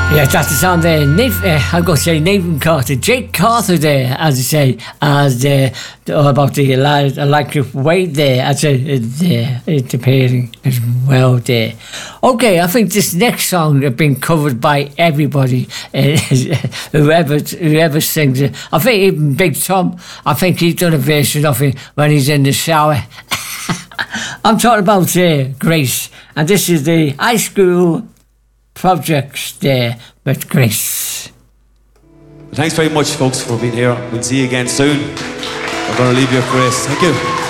Yeah, that's the sound there. I'm going to say Nathan Carter, Jake Carter there, as I say, as about the electric weight there, as it's appearing as well there. Okay, I think this next song has been covered by everybody, whoever sings it. I think even Big Tom, I think he's done a version of it when he's in the shower. I'm talking about Grace, and this is the high school projects there with Grace. Thanks very much, folks, for being here. We'll see you again soon. I'm going to leave you with Grace. Thank you.